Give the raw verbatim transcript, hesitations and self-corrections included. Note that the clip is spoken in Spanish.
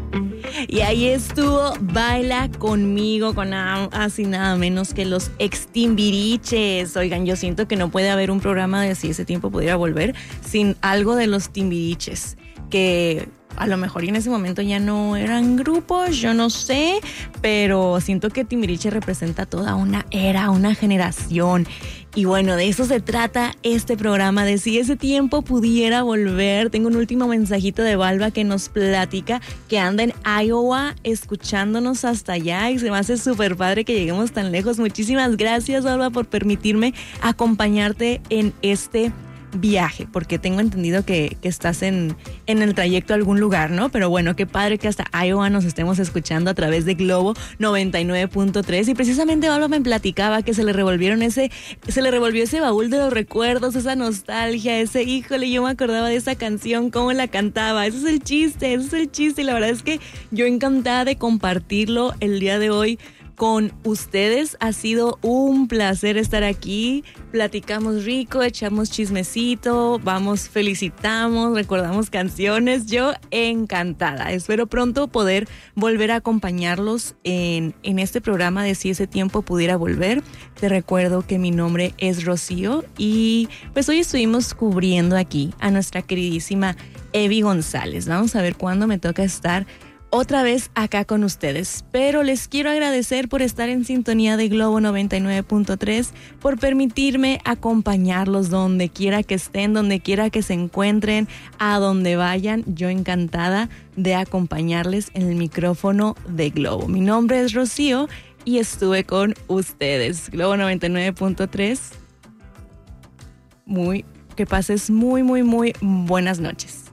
Y ahí estuvo Baila Conmigo con nada, así nada menos que los ex Timbiriches. Oigan, yo siento que no puede haber un programa de Si ese tiempo pudiera volver sin algo de los Timbiriches, que a lo mejor en ese momento ya no eran grupos, yo no sé, pero siento que Timbiriche representa toda una era, una generación. Y bueno, de eso se trata este programa, de Si ese tiempo pudiera volver. Tengo un último mensajito de Balba que nos platica que anda en Iowa escuchándonos hasta allá y se me hace súper padre que lleguemos tan lejos. Muchísimas gracias, Balba, por permitirme acompañarte en este viaje, porque tengo entendido que, que estás en, en el trayecto a algún lugar, ¿no? Pero bueno, qué padre que hasta Iowa nos estemos escuchando a través de Globo noventa y nueve punto tres. Y precisamente Balba me platicaba que se le revolvieron ese, se le revolvió ese baúl de los recuerdos, esa nostalgia, ese híjole, yo me acordaba de esa canción, cómo la cantaba. Ese es el chiste, ese es el chiste. Y la verdad es que yo encantada de compartirlo el día de hoy con ustedes. Ha sido un placer estar aquí. Platicamos rico, echamos chismecito, vamos, felicitamos, recordamos canciones. Yo encantada. Espero pronto poder volver a acompañarlos en, en este programa de Si ese tiempo pudiera volver. Te recuerdo que mi nombre es Rocío y pues hoy estuvimos cubriendo aquí a nuestra queridísima Evi González. Vamos a ver cuándo me toca estar otra vez acá con ustedes, pero les quiero agradecer por estar en sintonía de Globo noventa y nueve punto tres, por permitirme acompañarlos donde quiera que estén, donde quiera que se encuentren, a donde vayan. Yo encantada de acompañarles en el micrófono de Globo. Mi nombre es Rocío y estuve con ustedes. Globo noventa y nueve punto tres. Muy, que pases muy, muy, muy buenas noches.